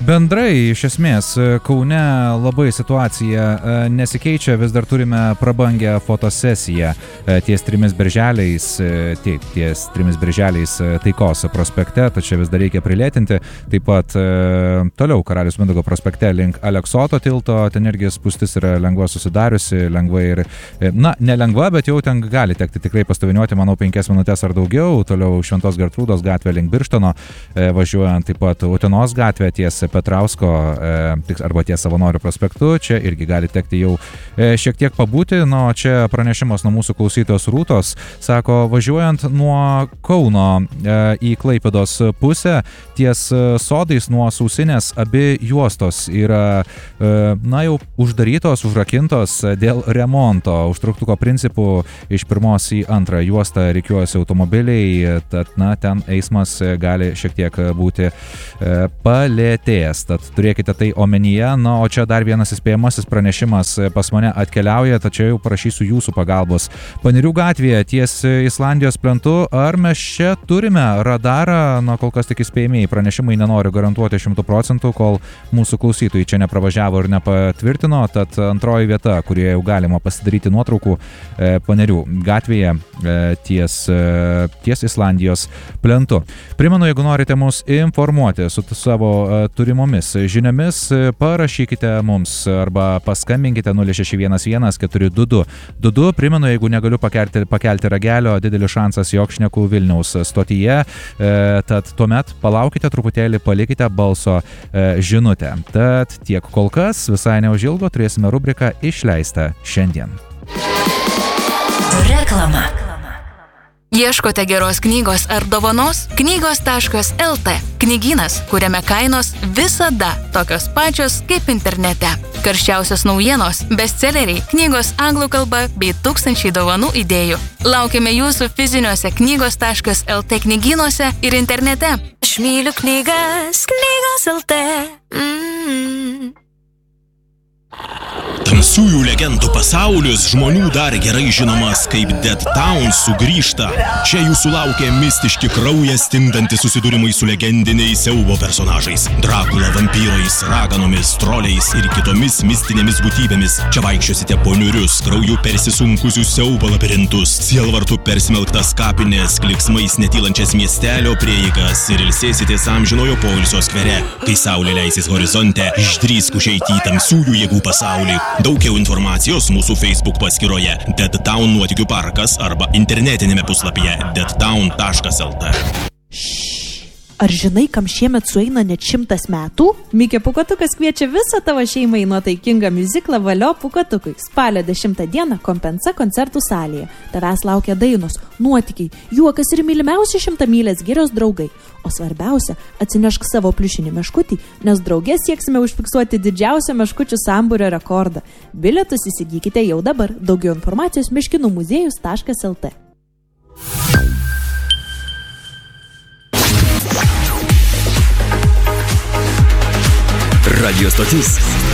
Bendrai, iš esmės, Kaune labai situacija nesikeičia, vis dar turime prabangę fotosesiją ties 3 birželiais, ties 3 birželiais Taikos prospekte, tačiau vis dar reikia prilėtinti. Taip pat toliau Karaliaus Mindaugo prospekte link Aleksoto tilto, ten irgi spūstis yra lengva susidariusi, lengva ir, nelengva, bet jau ten gali tekti tikrai pastoviniuoti, manau, 5 minutės ar daugiau. Toliau Šventos Gertrūdos gatvė link Birštono, važiuojant taip pat Utenos gatvė ties Petrausko arba ties Savanorių prospektu, čia irgi gali tekti jau šiek tiek pabūti. Nu, čia pranešimas nuo mūsų klausytojos Rūtos, sako, važiuojant nuo Kauno į Klaipėdos pusę, ties sodais nuo Sausinės abi juostos yra jau uždarytos, užrakintos dėl remonto. Užtruktuko principų iš 1 į 2 juostą rikiuojasi automobiliai, tad ten eismas gali šiek tiek būti palėtėjęs. Tad turėkite tai omenyje. O čia dar vienas įspėjamasis pranešimas pas mane atkeliauja, tačiau jau prašysiu jūsų pagalbos. Panerių gatvėje ties Islandijos plentu, ar mes čia turime radarą? Kol kas tik įspėjamiai pranešimai, nenoriu garantuoti 100%, kol mūsų klausytojai čia nepravažiavo ir nepatvirtino. Tad antroji vieta, kurioje jau galima pasidaryti nuotraukų, Panerių gatvėje ties Islandijos plentu. Primenu, jeigu norite mus informuoti su savo turimomis žiniomis, parašykite mums arba paskambinkite 0611 422. Primenu, jeigu negaliu pakelti ragelio, didelis šansas, jog šneku Vilniaus stotyje, tad tuomet palaukite truputėlį, palikite balso žinutę. Tad tiek kol kas, visai neužilgo turėsime rubriką Išleista šiandien. Reklama. Ieškote geros knygos ar dovanos? Knygos.lt. Knygynas, kuriame kainos visada tokios pačios kaip internete. Karščiausios naujienos, bestselleriai, knygos anglų kalba bei 1000 dovanų idėjų. Laukiame jūsų fiziniuose knygos.lt knygynuose ir internete. Aš myliu knygas, knygos.lt. Tamsiųjų legendų pasaulis žmonių dar gerai žinomas kaip Dead Town sugrįžta. Čia jūsų laukia mistiški kraują stingdantys susidūrimai su legendiniais siaubo personažais. Drakula, vampyrais, raganomis, troliais ir kitomis mistinėmis būtybėmis. Čia vaikščiosite po niurius, krauju persisunkusius siaubo labirintus, sielvartų persmelktas kapinės, kliksmais netylančias miestelio prieigas ir ilsėsitės amžinojo poilsio skvere. Kai saulė leisis horizonte, išdrįsk užeiti į tamsiųjų jėgų pasaulį. Daugiau informacijos mūsų Facebook paskyroje Dead Town nuotykių parkas arba internetinėme puslapyje deadtown.lt. Ar žinai, kam šiemet sueina net 100 metų? Mikė Pūkuotukas kviečia visą tavo šeimą į nuotaikingą miuziklą Valio Pūkuotukui. Spalio 10 dieną Kompensa koncertų salėje. Tavęs laukia dainos, nuotykiai, juokas ir mylimiausi 100 mylės girios draugai. O svarbiausia, atsinešk savo pliušinį meškutį, nes drauge sieksime užfiksuoti didžiausią meškučių sambūrio rekordą. Bilietus įsigykite jau dabar. Daugiau informacijos meškinumuziejus.lt. Radio stotis